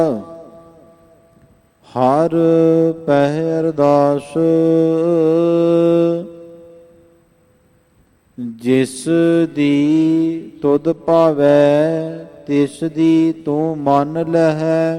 ਹਰ ਪਹਿ ਅਰਦਾਸ ਜਿਸ ਦੀ ਤੁਧ ਭਾਵੈ ਤਿਸ ਦੀ ਤੂੰ ਮੰਨ ਲਹੈ।